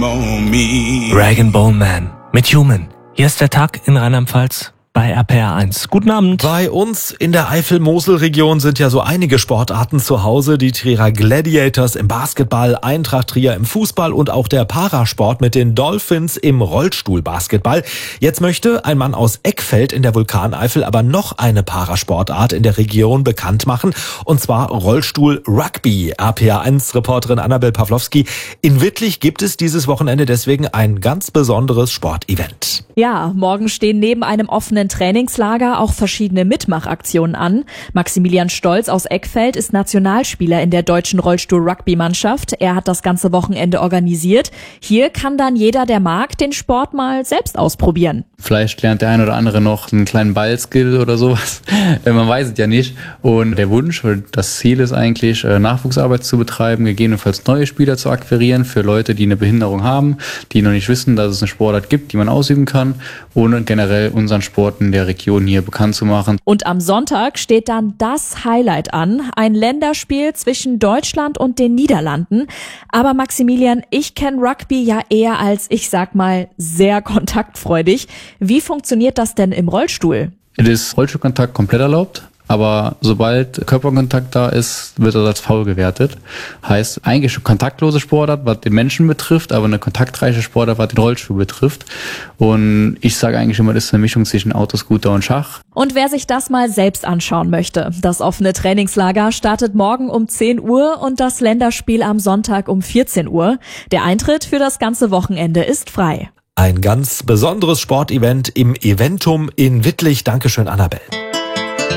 on me. Rag & Bone Man mit Human. Hier ist der Tag in Rheinland-Pfalz bei RPR1. Guten Abend. Bei uns in der Eifel-Mosel-Region sind ja so einige Sportarten zu Hause. Die Trierer Gladiators im Basketball, Eintracht Trier im Fußball und auch der Parasport mit den Dolphins im Rollstuhlbasketball. Jetzt möchte ein Mann aus Eckfeld in der Vulkaneifel aber noch eine Parasportart in der Region bekannt machen. Und zwar Rollstuhl-Rugby. RPR1-Reporterin Annabel Pawlowski. In Wittlich gibt es dieses Wochenende deswegen ein ganz besonderes Sportevent. Ja, morgen stehen neben einem offenen Trainingslager auch verschiedene Mitmachaktionen an. Maximilian Stolz aus Eckfeld ist Nationalspieler in der deutschen Rollstuhl-Rugby-Mannschaft. Er hat das ganze Wochenende organisiert. Hier kann dann jeder, der mag, den Sport mal selbst ausprobieren. Vielleicht lernt der ein oder andere noch einen kleinen Ballskill oder sowas. Man weiß es ja nicht. Und der Wunsch oder das Ziel ist eigentlich, Nachwuchsarbeit zu betreiben, gegebenenfalls neue Spieler zu akquirieren für Leute, die eine Behinderung haben, die noch nicht wissen, dass es eine Sportart gibt, die man ausüben kann, und generell unseren Sport in der Region hier bekannt zu machen. Und am Sonntag steht dann das Highlight an, ein Länderspiel zwischen Deutschland und den Niederlanden. Aber Maximilian, ich kenne Rugby ja eher als, ich sag mal, sehr kontaktfreudig. Wie funktioniert das denn im Rollstuhl? Es ist Rollstuhlkontakt komplett erlaubt, aber sobald Körperkontakt da ist, wird das als faul gewertet. Heißt, eigentlich eine kontaktlose Sportart, was den Menschen betrifft, aber eine kontaktreiche Sportart, was den Rollstuhl betrifft. Und ich sage eigentlich immer, das ist eine Mischung zwischen Autoscooter und Schach. Und wer sich das mal selbst anschauen möchte, das offene Trainingslager startet morgen um 10 Uhr und das Länderspiel am Sonntag um 14 Uhr. Der Eintritt für das ganze Wochenende ist frei. Ein ganz besonderes Sportevent im Eventum in Wittlich. Dankeschön, Annabel.